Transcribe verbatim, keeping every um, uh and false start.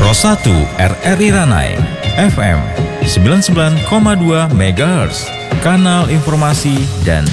Pos satu R R I Ranai, F M sembilan puluh sembilan koma dua megahertz, kanal informasi dan